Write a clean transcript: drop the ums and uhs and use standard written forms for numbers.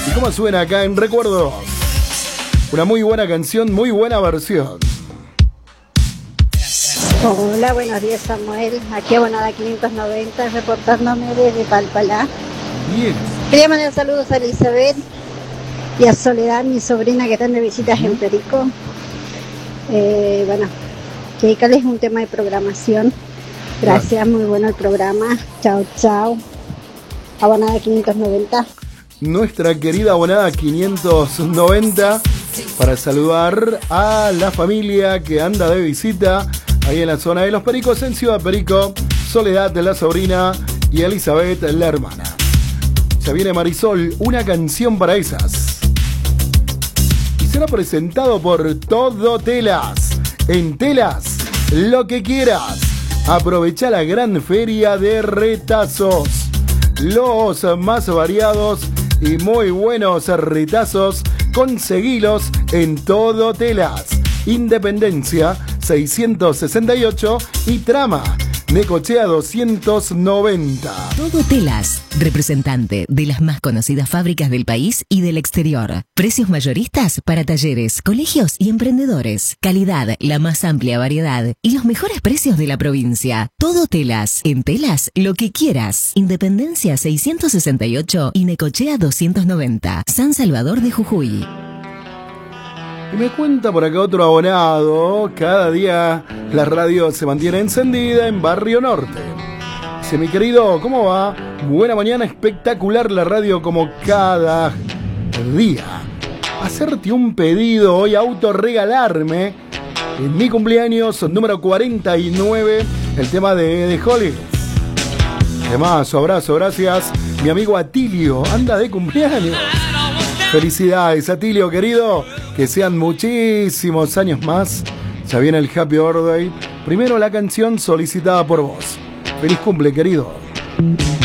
¿Y cómo suena acá en Recuerdos? Una muy buena canción, muy buena versión. Hola, buenos días, Samuel. Aquí Abonada 590, reportándome desde Palpalá. Bien. Quería mandar saludos a Elizabeth y a Soledad, mi sobrina, que están de visitas en Perico. Bueno, dedicarles un tema de programación. Gracias, muy bueno el programa. Chao, chao. Abonada 590. Nuestra querida Abonada 590 para saludar a la familia que anda de visita ahí en la zona de Los Pericos, en Ciudad Perico. Soledad, de la sobrina, y Elizabeth, la hermana. Ya viene Marisol, una canción para esas. Y será presentado por Todo Telas. En Telas, lo que quieras. Aprovecha la gran feria de retazos. Los más variados y muy buenos retazos, conseguilos en Todo Telas. Independencia 668 y Trama, Necochea 290. Todo Telas, representante de las más conocidas fábricas del país y del exterior. Precios mayoristas para talleres, colegios y emprendedores. Calidad, la más amplia variedad y los mejores precios de la provincia. Todo Telas. En Telas, lo que quieras. Independencia 668 y Necochea 290. San Salvador de Jujuy. Y me cuenta por acá otro abonado, cada día la radio se mantiene encendida en Barrio Norte. Dice, mi querido, ¿cómo va? Buena mañana, espectacular la radio como cada día. Hacerte un pedido hoy, autorregalarme, en mi cumpleaños número 49, el tema de Holly. Temazo, abrazo, gracias. Mi amigo Atilio anda de cumpleaños. Felicidades, Atilio, querido. Que sean muchísimos años más. Ya viene el Happy Birthday. Primero la canción solicitada por vos. Feliz cumple, querido.